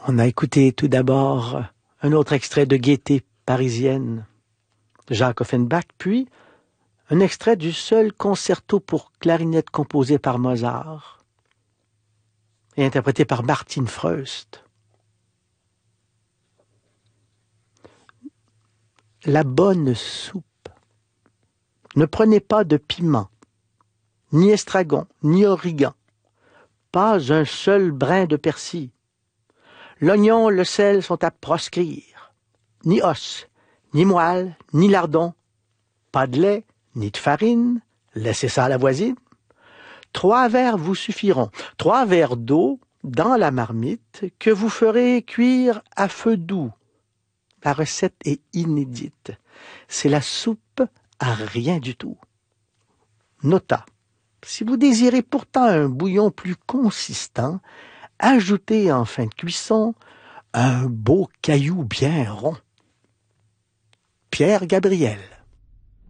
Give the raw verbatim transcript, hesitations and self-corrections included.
On a écouté tout d'abord un autre extrait de Gaîté parisienne de Jacques Offenbach, puis un extrait du seul concerto pour clarinette composé par Mozart et interprété par Martin Freust. La bonne soupe. Ne prenez pas de piment, ni estragon, ni origan, pas un seul brin de persil. L'oignon, le sel sont à proscrire. Ni os, ni moelle, ni lardon, pas de lait, ni de farine, laissez ça à la voisine. Trois verres vous suffiront, trois verres d'eau dans la marmite que vous ferez cuire à feu doux. La recette est inédite. C'est la soupe à rien du tout. Nota. Si vous désirez pourtant un bouillon plus consistant, ajoutez en fin de cuisson un beau caillou bien rond. Pierre Gabriel.